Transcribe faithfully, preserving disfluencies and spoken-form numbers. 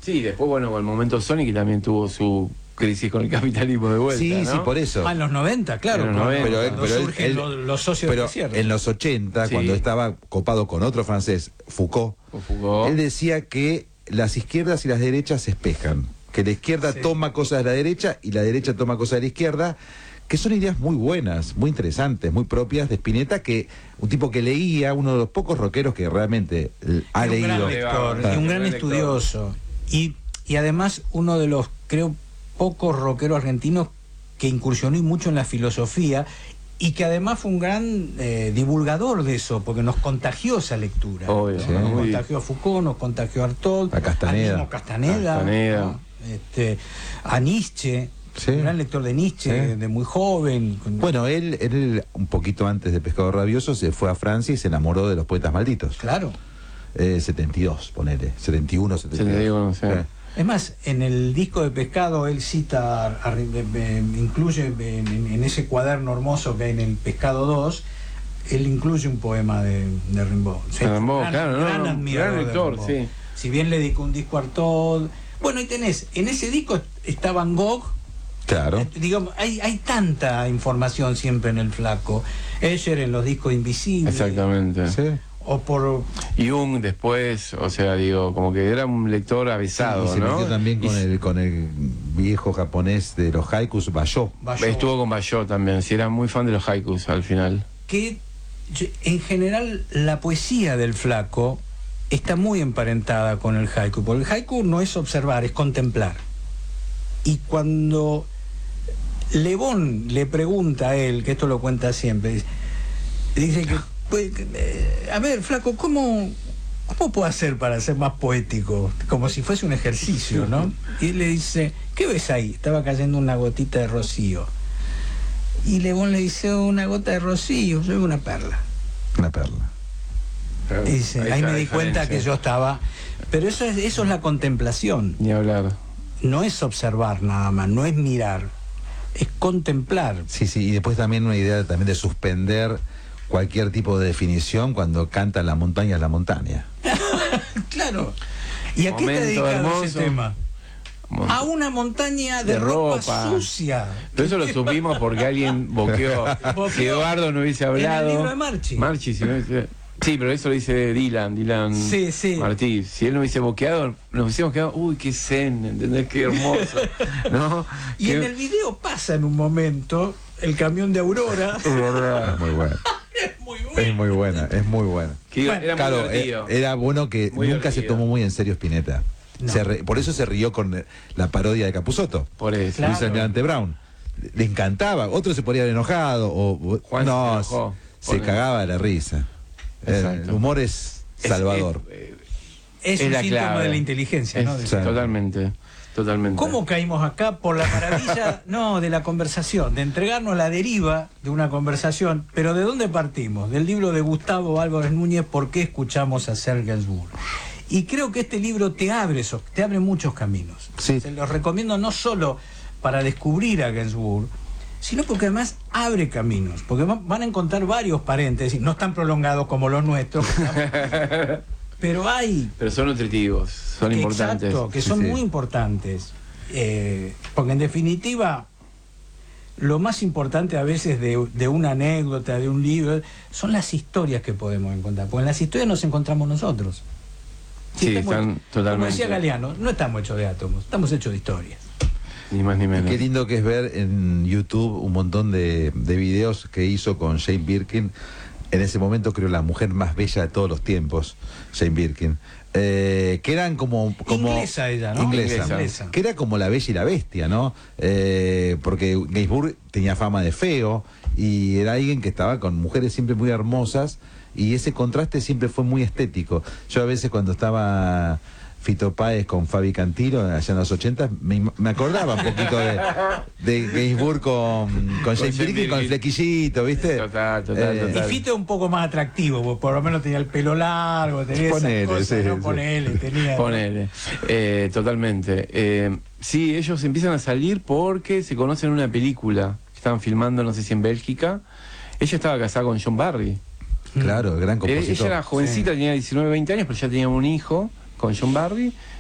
Sí, después, bueno, con el momento Sony, que también tuvo su crisis con el capitalismo de vuelta, Sí, ¿no? sí, por eso. Ah, en los noventa, claro. En los cuando- noventa. Pero él- cuando pero él- surgen él- los, los socios Pero de desierto. en los ochenta, Sí. cuando estaba copado con otro francés, Foucault, Con Foucault. él decía que las izquierdas y las derechas se espejan, que la izquierda Sí. toma cosas de la derecha y la derecha toma cosas de la izquierda, que son ideas muy buenas, muy interesantes, muy propias de Spinetta, que un tipo que leía, uno de los pocos rockeros que realmente eh, ha Y un gran leído. lector, Ah. y un gran Gran estudioso. Y, y además uno de los, creo, pocos rockeros argentinos que incursionó mucho en la filosofía y que además fue un gran eh, divulgador de eso, porque nos contagió esa lectura. Obvio, ¿no? sí. Nos Muy- contagió a Foucault, nos contagió a Artaud, A Castaneda. al mismo Castaneda, Castaneda. ¿no? este, a Nietzsche, Sí. un gran lector de Nietzsche, Sí. de, de muy joven. con- Bueno, él, él, un poquito antes de Pescado Rabioso, se fue a Francia y se enamoró de los poetas malditos. Claro. Eh, setenta y dos, ponele. setenta y uno, setenta y dos. setenta y uno, sí. Es más, en el disco de Pescado él cita, a- a- eh, incluye en, en- en ese cuaderno hermoso que hay en el Pescado dos, él incluye un poema de, de Rimbaud. O sea, De Rimbaud, gran- claro, no, gran no, admirador gran de lector, Rimbaud. sí. Si bien le dedicó un disco a Artaud. Bueno, y tenés, en ese disco está Van Gogh. Claro. Eh, digamos, hay, hay tanta información siempre en el flaco. Escher en los discos invisibles. Exactamente. Sí. O por... Jung después, o sea, digo, como que era un lector avesado, y se ¿no? metió también con Y el, con el viejo japonés de los haikus, Bayó. Bayot, estuvo con Bayot también, sí, era muy fan de los haikus al final. que yo- en general la poesía del flaco está muy emparentada con el haiku, porque el haiku no es observar, es contemplar. Y cuando Le Bon le pregunta a él, que esto lo cuenta siempre, dice que, pues, eh, a ver, flaco, ¿cómo, ¿cómo puedo hacer para ser más poético? Como si fuese un ejercicio, ¿no? Y él le dice, ¿qué ves ahí? Estaba cayendo una gotita de rocío. Y Le Bon le dice, una gota de rocío, soy una perla. Una perla. Y dice, ahí, está me la di cuenta diferencia. que yo estaba... Pero eso es, eso es la contemplación. Ni hablar. No es observar nada más, no es mirar, es contemplar. Sí, sí, y después también una idea también de suspender cualquier tipo de definición cuando canta la montaña es la montaña. Claro. ¿Y a qué Momento está dedicado hermoso. ese tema? A una montaña de, De ropa, ropa. sucia. Pero eso lo supimos porque alguien boqueó. Boqueó. Si Eduardo no hubiese En el hablado. libro de Marchi. Marchi, si no hubiese- Sí, pero eso lo dice Dylan, Dylan Sí, sí. Martí. Si él no hubiese boqueado, nos hubiésemos quedado, uy, qué zen, ¿entendés? Qué hermoso. ¿No? Y Qué- en el video pasa en un momento el camión de Aurora. Es muy buena. Es muy bueno. Es muy buena, es muy buena. que Bueno, era muy Claro, eh, divertido. era bueno que Muy nunca se divertido. tomó muy en serio Spinetta. No. Se re- por eso se rió con eh, la parodia de Capusotto. Por eso. Claro. Luis Almirante Brown. Le- Le encantaba. Otro se podría haber enojado. O, Juan se no, enojó. se Ponele. cagaba de la risa. Eh, Exacto. El humor es Es- salvador. Es, eh, Es, es un la síntoma clave. de la inteligencia, Es- ¿no? Sí. Totalmente. Totalmente. ¿Cómo caímos acá? Por la maravilla, no, de la conversación, de entregarnos la deriva de una conversación. Pero ¿de dónde partimos? Del libro de Gustavo Álvarez Núñez, ¿Por qué escuchamos a Serge Gainsbourg? Y creo que este libro te abre, esos- te abre muchos caminos. Sí. Se los recomiendo no solo para descubrir a Gainsbourg, sino porque además abre caminos. Porque va- van a encontrar varios paréntesis, no tan prolongados como los nuestros, pero hay... Pero son nutritivos, son que- importantes. Exacto, que Sí, son sí. muy importantes. Eh, porque en definitiva, lo más importante a veces de, de una anécdota, de un libro, son las historias que podemos encontrar. Porque en las historias nos encontramos nosotros. Sí, estamos- están Como totalmente. decía Galeano, no estamos hechos de átomos, estamos hechos de historias. Ni más ni menos. Qué lindo que es ver en YouTube un montón de, de videos que hizo con Jane Birkin. En ese momento creo la mujer más bella de todos los tiempos, Jane Birkin. Eh, que eran como, como Inglesa ella, ¿no? Inglesa, Inglesa. que era como la bella y la bestia, ¿no? Eh, porque Gainsbourg tenía fama de feo y era alguien que estaba con mujeres siempre muy hermosas y ese contraste siempre fue muy estético. Yo a veces cuando estaba Fito Páez con Fabi Cantilo allá en los ochenta me, me acordaba un poquito de, de Gainsbourg con, con Jane Jane Birkin, con el Birkin. flequillito, ¿viste? Total, total, Eh, Y total. Fito es un poco más atractivo, porque por lo menos tenía el pelo largo, tenía Ponele, esas cosas, sí, ¿no? sí. Ponele, tenía... Ponele. Eh, totalmente. Eh, sí, ellos empiezan a salir porque se conocen en una película que estaban filmando, no sé si en Bélgica. Ella estaba casada con John Barry. Claro, el gran Eh, compositor. ella era jovencita, tenía diecinueve, veinte años, pero ya tenía un hijo con John Barry.